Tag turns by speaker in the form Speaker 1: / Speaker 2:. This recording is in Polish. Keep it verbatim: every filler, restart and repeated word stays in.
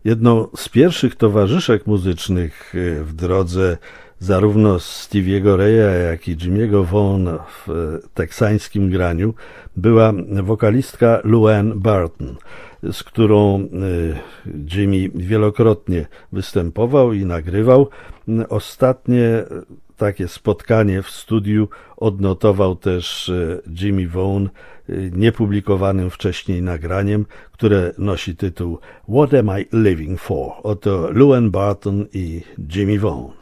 Speaker 1: Jedną z pierwszych towarzyszek muzycznych w drodze zarówno Stevie'ego Raya, jak i Jimmy'ego Vaughna w teksańskim graniu była wokalistka Luann Barton, z którą Jimmy wielokrotnie występował i nagrywał. Ostatnie takie spotkanie w studiu odnotował też Jimmy Vaughn niepublikowanym wcześniej nagraniem, które nosi tytuł What Am I Living For? Oto Luann Barton i Jimmy Vaughn.